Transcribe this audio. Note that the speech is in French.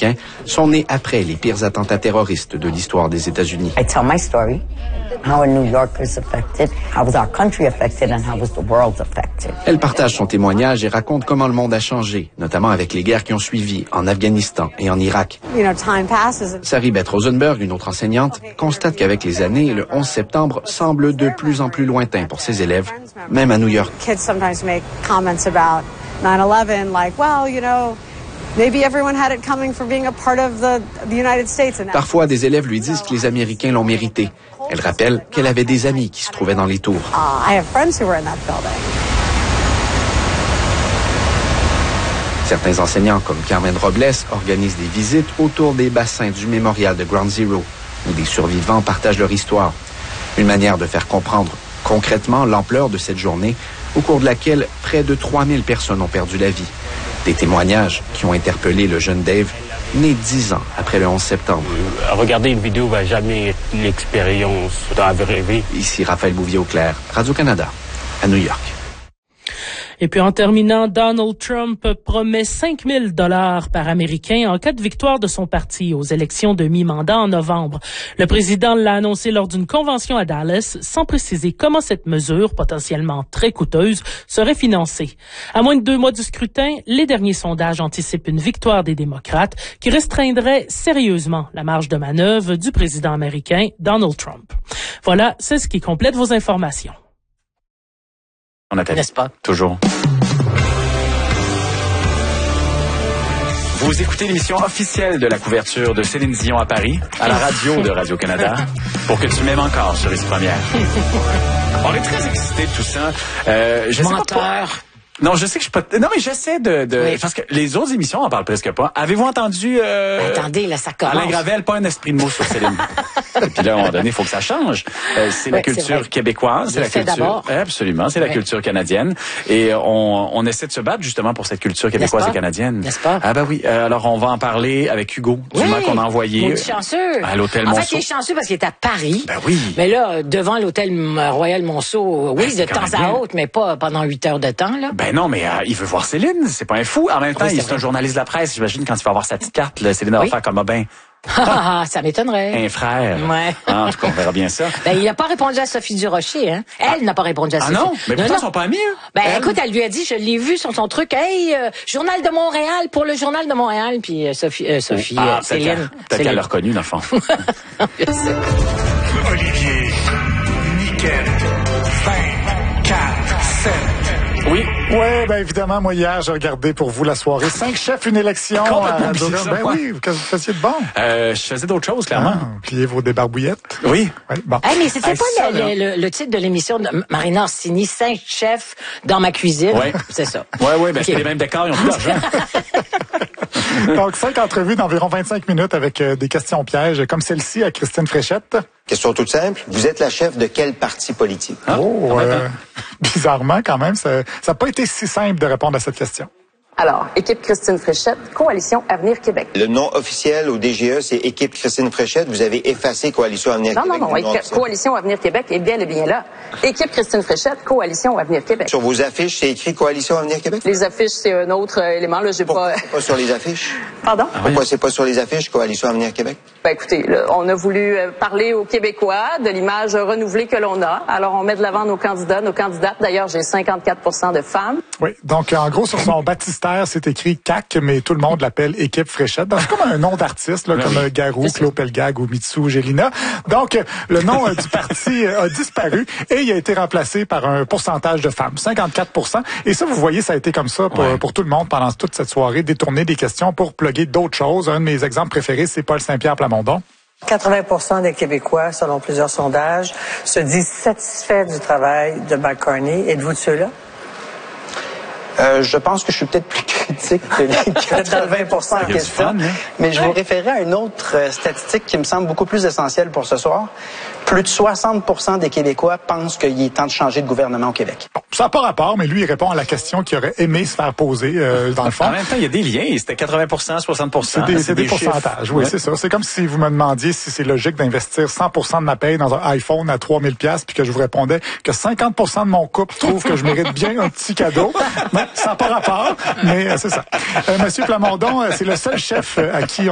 américains sont nés après les pires attentats terroristes de l'histoire des États-Unis. I tell my story, how a New Yorker is affected, how was our country affected, and how was the world affected. Elle partage son témoignage et raconte comment le monde a changé, notamment avec les guerres qui ont suivi en Afghanistan et en Irak. Sari Beth Rosenberg, une autre enseignante, constate qu'avec les années, le 11 septembre semble de plus en plus lointain pour ses élèves, même à New York. Kids sometimes make comments about 9/11, like, well, you know, maybe everyone had it coming for being a part of the United States. Parfois, des élèves lui disent que les Américains l'ont mérité. Elle rappelle qu'elle avait des amis qui se trouvaient dans les tours. I have friends who were in that building. Certains enseignants, comme Carmen Robles, organisent des visites autour des bassins du mémorial de Ground Zero, où des survivants partagent leur histoire. Une manière de faire comprendre concrètement l'ampleur de cette journée, au cours de laquelle près de 3000 personnes ont perdu la vie. Des témoignages qui ont interpellé le jeune Dave, né 10 ans après le 11 septembre. Regarder une vidéo va jamais être l'expérience dans la vraie vie. Ici Raphaël Bouvier-Auclair, Radio-Canada, à New York. Et puis en terminant, Donald Trump promet 5 000 $ par Américain en cas de victoire de son parti aux élections de mi-mandat en novembre. Le président l'a annoncé lors d'une convention à Dallas, sans préciser comment cette mesure, potentiellement très coûteuse, serait financée. À moins de 2 mois du scrutin, les derniers sondages anticipent une victoire des démocrates qui restreindrait sérieusement la marge de manœuvre du président américain Donald Trump. Voilà, c'est ce qui complète vos informations. N'est-ce pas? Toujours. Vous écoutez l'émission officielle de la couverture de Céline Dion à Paris, à la radio de Radio-Canada, pour que tu m'aimes encore sur les premières. On est très excités de tout ça. Je Menteur. sais pas. Non, je sais que je suis pas... Non, mais j'essaie de... Oui. Parce que les autres émissions en parlent presque pas. Avez-vous entendu... Attendez, là, ça commence. Alain Gravel, pas un esprit de mots sur Céline. Et puis là, à un moment donné, il faut que ça change. C'est la culture québécoise. C'est la culture... d'abord. Absolument, c'est la culture canadienne. Et on essaie de se battre justement pour cette culture québécoise et canadienne. N'est-ce pas? Ah ben oui. Alors, on va en parler avec Hugo, Dumas, qu'on a envoyé chanceux. à l'hôtel Monceau. En fait, il est chanceux parce qu'il est à Paris. Ben oui. Mais là, devant l'hôtel Royal Monceau, oui, de temps à autre, mais pas pendant 8 heures de temps, là. Ben non, mais il veut voir Céline. C'est pas un fou. En même temps, il est un journaliste de la presse. J'imagine quand il va avoir sa petite carte, là, Céline va faire comme Ça m'étonnerait. un frère. Ouais. En tout cas, on verra bien ça. Ben, il n'a pas répondu à Sophie Durocher, hein. Elle n'a pas répondu à Sophie. Ah non? Mais pourtant, ils sont pas amis, eux. Ben, écoute, elle lui a dit, je l'ai vu sur son truc, hey, Journal de Montréal, pour le Journal de Montréal, puis Céline. Peut-être qu'elle l'a reconnu, dans le fond. Olivier, Nickel, 20, 4, 7. Oui. Ouais, ben évidemment, moi hier, j'ai regardé pour vous la soirée 5 chefs, une élection. Complètement oublié ça, ben oui, qu'est-ce que vous faisiez de bon? Je faisais d'autres choses, clairement. Pliez vos débarbouillettes. Oui. Ouais, bon. Hey, mais c'était pas le titre de l'émission de Marina Orsini, 5 chefs dans ma cuisine. Ouais. C'est ça. Ouais, ben c'est les mêmes décors, ils ont plus d'argent. Donc, 5 entrevues d'environ 25 minutes avec des questions pièges, comme celle-ci à Christine Fréchette. Question toute simple. Vous êtes la chef de quel parti politique? Bizarrement, quand même, ça n'a pas été si simple de répondre à cette question. Alors, équipe Christine Fréchette, Coalition Avenir Québec. Le nom officiel au DGE, c'est équipe Christine Fréchette. Vous avez effacé Coalition Avenir Québec. Non. Coalition Avenir Québec est bel et bien là. Équipe Christine Fréchette, Coalition Avenir Québec. Sur vos affiches, c'est écrit Coalition Avenir Québec? Les affiches, c'est un autre élément. Là, Pourquoi pas sur les affiches? Pardon? Pourquoi c'est pas sur les affiches, Coalition Avenir Québec? Ben, écoutez, là, on a voulu parler aux Québécois de l'image renouvelée que l'on a. Alors, on met de l'avant nos candidats, nos candidates. D'ailleurs, j'ai 54% de femmes. Oui, donc en gros, sur son baptistère, c'est écrit CAC, mais tout le monde l'appelle Équipe Fréchette. C'est comme un nom d'artiste, là, comme Garou, Claude Pelgag ou Mitsou Gélina. Donc, le nom du parti a disparu et il a été remplacé par un pourcentage de femmes, 54%. Et ça, vous voyez, ça a été comme ça pour tout le monde pendant toute cette soirée, détourner des questions pour plugger d'autres choses. Un de mes exemples préférés, c'est Paul Saint-Pierre Plamondon. 80% des Québécois, selon plusieurs sondages, se disent satisfaits du travail de McCartney. Êtes-vous de ceux-là? Je pense que je suis peut-être plus critique que les 80% en question. Mais je vous référer à une autre statistique qui me semble beaucoup plus essentielle pour ce soir. Plus de 60% des Québécois pensent qu'il est temps de changer de gouvernement au Québec. Bon, ça n'a pas rapport, mais lui, il répond à la question qu'il aurait aimé se faire poser, dans le fond. En même temps, il y a des liens. C'était 80%, 60%. C'est des pourcentages, oui, c'est ça. C'est comme si vous me demandiez si c'est logique d'investir 100% de ma paye dans un iPhone à 3000$ puis que je vous répondais que 50% de mon couple trouve que je mérite bien un petit cadeau. Non, ça n'a pas rapport, mais c'est ça. Monsieur Plamondon, c'est le seul chef à qui